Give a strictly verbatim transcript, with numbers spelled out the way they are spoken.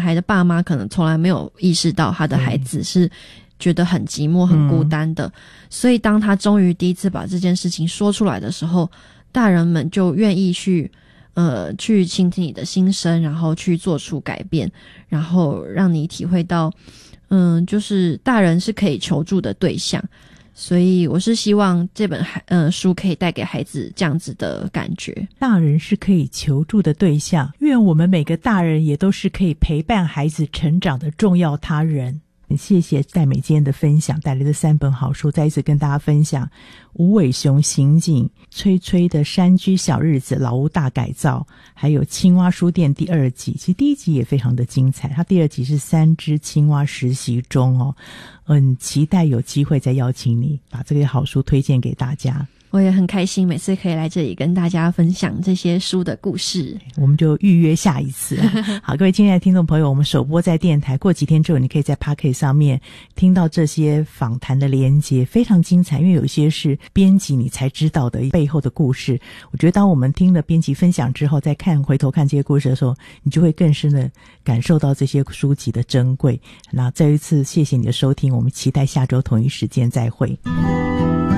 孩的爸妈可能从来没有意识到他的孩子是觉得很寂寞很孤单的、嗯、所以当他终于第一次把这件事情说出来的时候，大人们就愿意去呃去倾听你的心声，然后去做出改变，然后让你体会到嗯，就是大人是可以求助的对象。所以我是希望这本呃书可以带给孩子这样子的感觉， 大人是可以求助的对象，愿我们每个大人也都是可以陪伴孩子成长的重要他人。谢谢戴美今天的分享，带来的三本好书，再一次跟大家分享无尾熊刑警、崔崔的山居小日子、老屋大改造，还有青蛙书店第二集。其实第一集也非常的精彩，它第二集是三只青蛙实习中哦，很期待有机会再邀请你把这个好书推荐给大家。 我也很开心每次可以来这里跟大家分享这些书的故事， 我们就预约下一次、啊、好，各位亲爱的听众朋友，我们首播在电台，过几天之后你可以在 Podcast 上面听到这些访谈的连结，非常精彩，因为有一些是编辑你才知道的背后的故事。我觉得当我们听了编辑分享之后，再看回头看这些故事的时候，你就会更深的感受到这些书籍的珍贵。那再一次谢谢你的收听，我们期待下周同一时间再会。